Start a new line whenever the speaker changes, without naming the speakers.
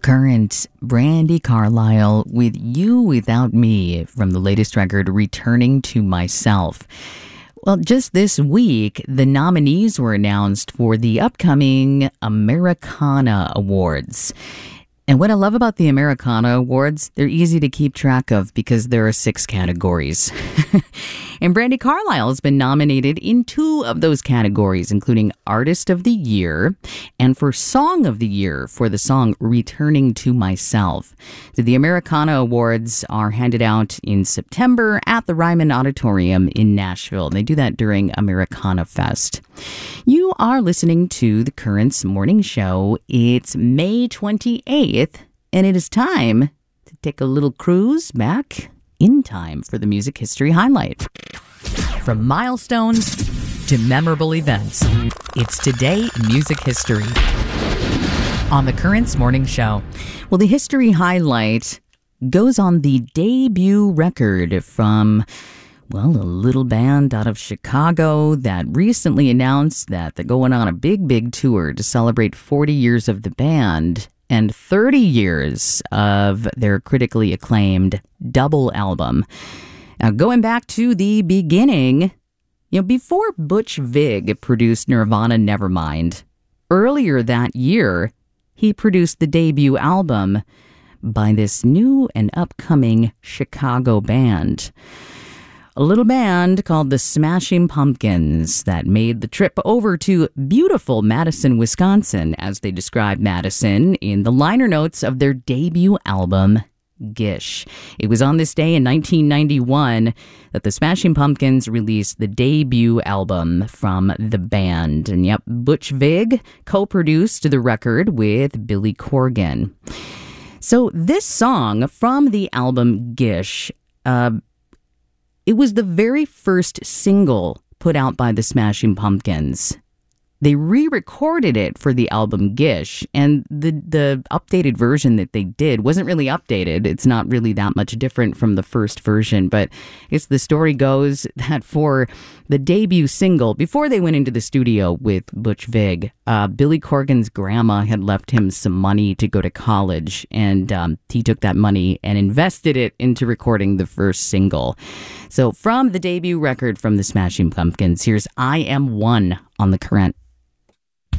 Current, Brandi Carlile with You Without Me from the latest record, Returning to Myself. Well, just this week, the nominees were announced for the upcoming Americana Awards. And what I love about the Americana Awards, they're easy to keep track of because there are 6 categories. And Brandi Carlile has been nominated in 2 of those categories, including Artist of the Year and for Song of the Year for the song Returning to Myself. So the Americana Awards are handed out in September at the Ryman Auditorium in Nashville. They do that during Americana Fest. You are listening to The Currents Morning Show. It's May 28th, and it is time to take a little cruise back in time for the music history highlight. From milestones to memorable events, it's Today in Music History on The Currents Morning Show. Well, the history highlight goes on the debut record from, well, a little band out of Chicago that recently announced that they're going on a big tour to celebrate 40 years of the band and 30 years of their critically acclaimed double album. Now, going back to the beginning, before Butch Vig produced Nirvana Nevermind, earlier that year, he produced the debut album by this new and upcoming Chicago band. A little band called the Smashing Pumpkins that made the trip over to beautiful Madison, Wisconsin, as they described Madison in the liner notes of their debut album, Gish. It was on this day in 1991 that the Smashing Pumpkins released the debut album from the band. And yep, Butch Vig co-produced the record with Billy Corgan. So this song from the album Gish, it was the very first single put out by the Smashing Pumpkins. They re-recorded it for the album Gish, and the updated version that they did wasn't really updated. It's not really that much different from the first version, but it's the story goes that for the debut single, before they went into the studio with Butch Vig, Billy Corgan's grandma had left him some money to go to college, and he took that money and invested it into recording the first single. So from the debut record from the Smashing Pumpkins, here's I Am One on The Current.